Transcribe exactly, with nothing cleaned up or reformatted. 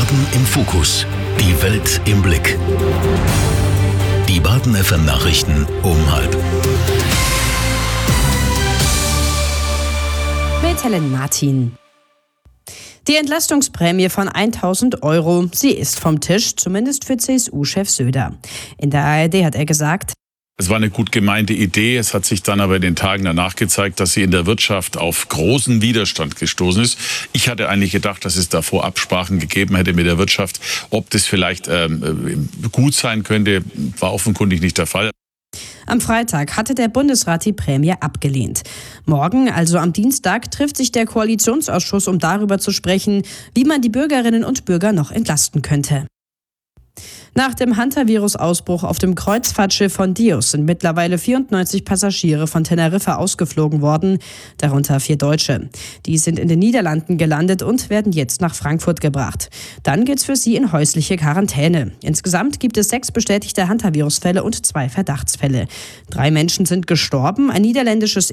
Baden im Fokus. Die Welt im Blick. Die Baden F M Nachrichten um halb. Mit Helen Martin. Die Entlastungsprämie von tausend Euro, sie ist vom Tisch, zumindest für C S U-Chef Söder. In der A R D hat er gesagt: Es war eine gut gemeinte Idee. Es hat sich dann aber in den Tagen danach gezeigt, dass sie in der Wirtschaft auf großen Widerstand gestoßen ist. Ich hatte eigentlich gedacht, dass es davor Absprachen gegeben hätte mit der Wirtschaft. Ob das vielleicht ähm, gut sein könnte, war offenkundig nicht der Fall. Am Freitag hatte der Bundesrat die Prämie abgelehnt. Morgen, also am Dienstag, trifft sich der Koalitionsausschuss, um darüber zu sprechen, wie man die Bürgerinnen und Bürger noch entlasten könnte. Nach dem Hantavirus-Ausbruch auf dem Kreuzfahrtschiff von Dios sind mittlerweile vierundneunzig Passagiere von Teneriffa ausgeflogen worden, darunter vier Deutsche. Die sind in den Niederlanden gelandet und werden jetzt nach Frankfurt gebracht. Dann geht's für sie in häusliche Quarantäne. Insgesamt gibt es sechs bestätigte Hantavirus-Fälle und zwei Verdachtsfälle. Drei Menschen sind gestorben, ein niederländisches